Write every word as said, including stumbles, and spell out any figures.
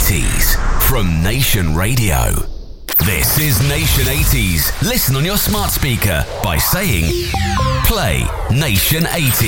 eighties from Nation Radio. This is Nation eighties. Listen on your smart speaker by saying, play Nation eighties.